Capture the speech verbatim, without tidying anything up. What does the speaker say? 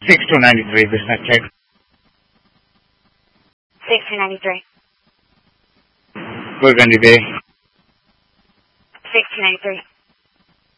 six two nine three, business check. six two nine three. Burgundy Bay. six two nine three.